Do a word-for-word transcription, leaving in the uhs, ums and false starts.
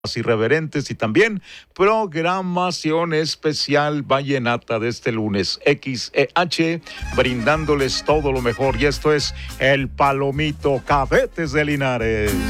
irreverentes y también programación especial vallenata de este lunes. X E H brindándoles todo lo mejor, y esto es El Palomito, Cadetes de Linares.